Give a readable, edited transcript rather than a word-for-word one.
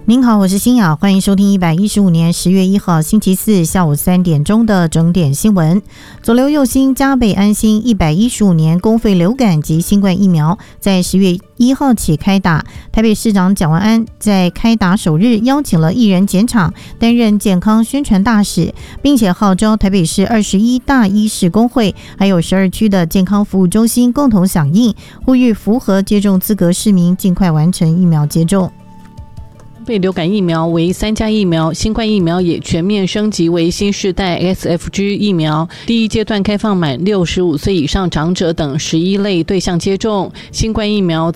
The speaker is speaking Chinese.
您好，我是欣雅，欢迎收听115年10月1号星期四下午3点钟的整点新闻。左流右新加倍安心115年公费流感及新冠疫苗在10月1号起开打。台北市长蒋万安在开打首日邀请了艺人检场担任健康宣传大使，并且号召台北市21大医事工会还有12区的健康服务中心共同响应，呼吁符合接种资格市民尽快完成疫苗接种。 被流感疫苗为3价疫苗，新冠疫苗也全面升级为新世代 SFG 疫苗。第一阶段开放满65岁以上长者等11类对象接种。新冠疫苗